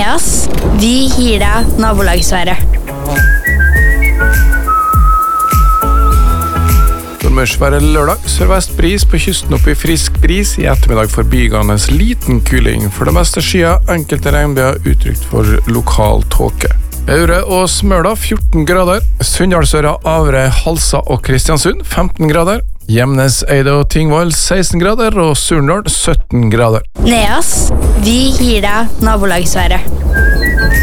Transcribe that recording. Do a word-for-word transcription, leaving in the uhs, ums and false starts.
Neas, vi gir deg nabolagsværet. Nordmørsværet lørdag, sørvest bris på kysten opp i frisk bris, i ettermiddag forbigående liten kuling, for det meste skya, enkelte regnbyger utrygt for lokal tåke. Aure og Smøla fjorten grader, Sunndalsøra, Avre, Halsa og Kristiansund femten grader, Gjemnes, Eide og Tingvoll seksten grader og Surndal sytten grader. Neas, vi gir deg nabolagsværet.